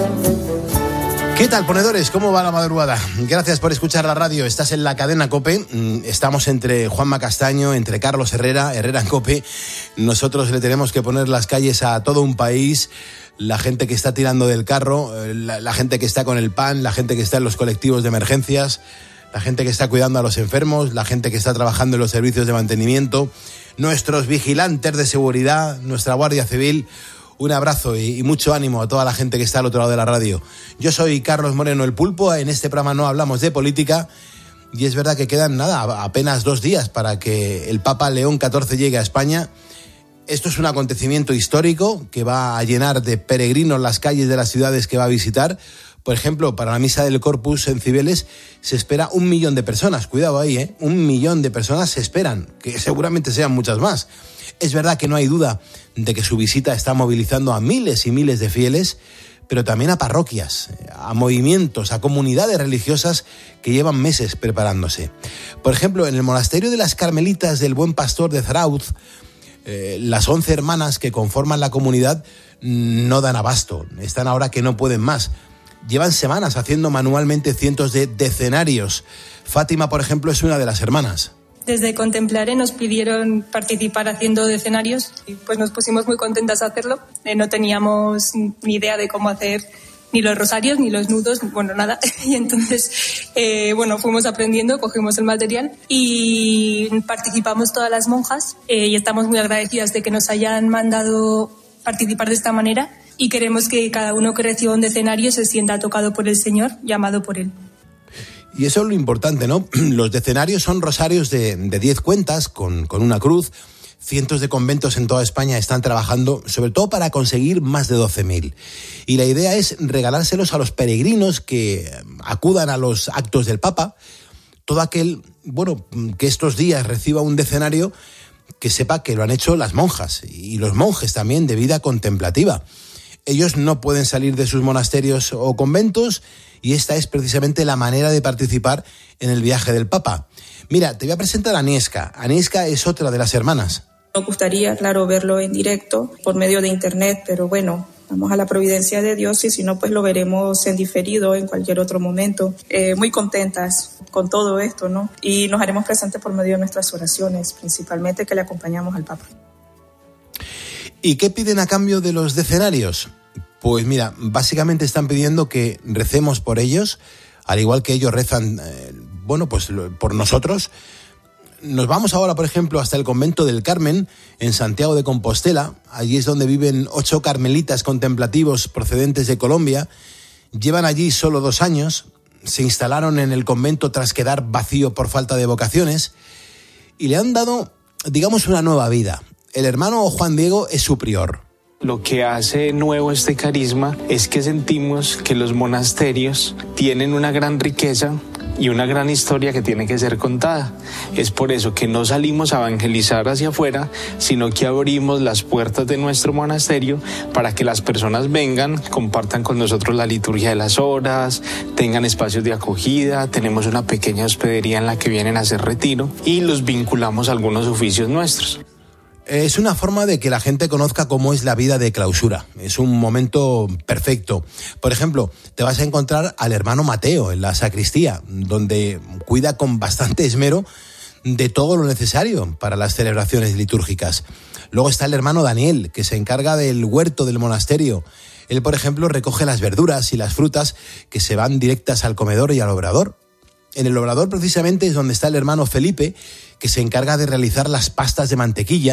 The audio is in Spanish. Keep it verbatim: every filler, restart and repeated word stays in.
¿Qué tal, ponedores? ¿Cómo va la madrugada? Gracias por escuchar la radio. Estás en la cadena COPE. Estamos entre Juanma Castaño, entre Carlos Herrera, Herrera en COPE. Nosotros le tenemos que poner las calles a todo un país. La gente que está tirando del carro, la, la gente que está con el pan, la gente que está en los colectivos de emergencias, la gente que está cuidando a los enfermos, la gente que está trabajando en los servicios de mantenimiento, nuestros vigilantes de seguridad, nuestra Guardia Civil. Un abrazo y, y mucho ánimo a toda la gente que está al otro lado de la radio. Yo soy Carlos Moreno, el Pulpo. En este programa no hablamos de política. Y es verdad que quedan, nada, apenas dos días para que el Papa León catorce llegue a España. Esto es un acontecimiento histórico que va a llenar de peregrinos las calles de las ciudades que va a visitar. Por ejemplo, para la misa del Corpus en Cibeles se espera un millón de personas. Cuidado ahí, ¿eh? Un millón de personas se esperan, que seguramente sean muchas más. Es verdad que no hay duda de que su visita está movilizando a miles y miles de fieles, pero también a parroquias, a movimientos, a comunidades religiosas que llevan meses preparándose. Por ejemplo, en el monasterio de las Carmelitas del Buen Pastor de Zarauz, eh, las once hermanas que conforman la comunidad no dan abasto, están ahora que no pueden más. Llevan semanas haciendo manualmente cientos de decenarios. Fátima, por ejemplo, es una de las hermanas. Desde Contemplare nos pidieron participar haciendo decenarios y pues nos pusimos muy contentas a hacerlo. Eh, no teníamos ni idea de cómo hacer ni los rosarios, ni los nudos, bueno, nada. Y entonces, eh, bueno, fuimos aprendiendo, cogimos el material y participamos todas las monjas eh, y estamos muy agradecidas de que nos hayan mandado participar de esta manera y queremos que cada uno que reciba un decenario se sienta tocado por el Señor, llamado por Él. Y eso es lo importante, ¿no? Los decenarios son rosarios de, de diez cuentas con, con una cruz. Cientos de conventos en toda España están trabajando, sobre todo para conseguir más de doce mil. Y la idea es regalárselos a los peregrinos que acudan a los actos del Papa. Todo aquel, bueno, que estos días reciba un decenario, que sepa que lo han hecho las monjas y los monjes también de vida contemplativa. Ellos no pueden salir de sus monasterios o conventos y esta es precisamente la manera de participar en el viaje del Papa. Mira, te voy a presentar a Aniesca. Aniesca es otra de las hermanas. Nos gustaría, claro, verlo en directo por medio de internet, pero bueno, vamos a la providencia de Dios y si no, pues lo veremos en diferido en cualquier otro momento. Eh, muy contentas con todo esto, ¿no? Y nos haremos presentes por medio de nuestras oraciones, principalmente que le acompañamos al Papa. ¿Y qué piden a cambio de los decenarios? Pues mira, básicamente están pidiendo que recemos por ellos, al igual que ellos rezan, eh, bueno, pues por nosotros. Nos vamos ahora, por ejemplo, hasta el convento del Carmen, en Santiago de Compostela. Allí es donde viven ocho carmelitas contemplativos procedentes de Colombia. Llevan allí solo dos años. Se instalaron en el convento tras quedar vacío por falta de vocaciones. Y le han dado, digamos, una nueva vida. El hermano Juan Diego es su prior. Lo que hace nuevo este carisma es que sentimos que los monasterios tienen una gran riqueza y una gran historia que tiene que ser contada. Es por eso que no salimos a evangelizar hacia afuera, sino que abrimos las puertas de nuestro monasterio para que las personas vengan, compartan con nosotros la liturgia de las horas, tengan espacios de acogida, tenemos una pequeña hospedería en la que vienen a hacer retiro y los vinculamos a algunos oficios nuestros. Es una forma de que la gente conozca cómo es la vida de clausura. Es un momento perfecto. Por ejemplo, te vas a encontrar al hermano Mateo en la sacristía, donde cuida con bastante esmero de todo lo necesario para las celebraciones litúrgicas. Luego está el hermano Daniel, que se encarga del huerto del monasterio. Él, por ejemplo, recoge las verduras y las frutas que se van directas al comedor y al obrador. En el obrador, precisamente, es donde está el hermano Felipe, que se encarga de realizar las pastas de mantequilla